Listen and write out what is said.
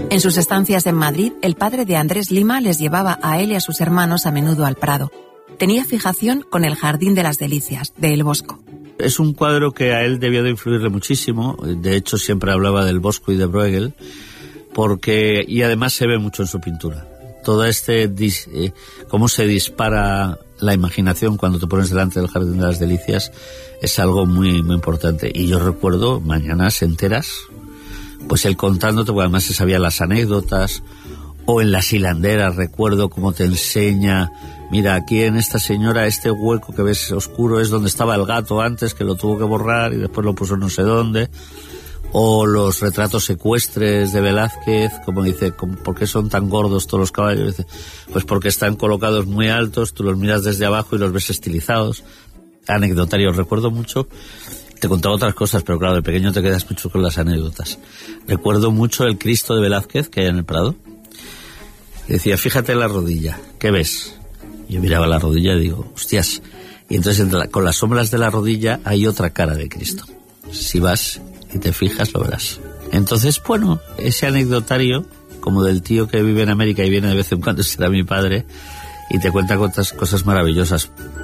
En sus estancias en Madrid, el padre de Andrés Lima les llevaba a él y a sus hermanos a menudo al Prado. Tenía fijación con el Jardín de las Delicias, de El Bosco. Es un cuadro que a él debió de influirle muchísimo. De hecho, siempre hablaba del Bosco y de Bruegel, y además se ve mucho en su pintura. Todo cómo se dispara la imaginación cuando te pones delante del Jardín de las Delicias es algo muy, muy importante. Y yo recuerdo mañanas enteras, pues él contándote, porque además se sabían las anécdotas, o en Las hilanderas recuerdo cómo te enseña, mira, aquí en esta señora, este hueco que ves oscuro es donde estaba el gato antes, que lo tuvo que borrar y después lo puso no sé dónde. O los retratos ecuestres de Velázquez, como dice, ¿por qué son tan gordos todos los caballos? Dice, pues porque están colocados muy altos, tú los miras desde abajo y los ves estilizados. Anecdotario, recuerdo mucho, te contaba otras cosas, pero claro, de pequeño te quedas mucho con las anécdotas. Recuerdo mucho el Cristo de Velázquez que hay en el Prado. Y decía, fíjate en la rodilla, ¿qué ves? Yo miraba la rodilla y digo, hostias. Y entonces con las sombras de la rodilla hay otra cara de Cristo. Si vas y te fijas, lo verás. Entonces, bueno, ese anecdotario, como del tío que vive en América y viene de vez en cuando, será mi padre, y te cuenta cosas maravillosas.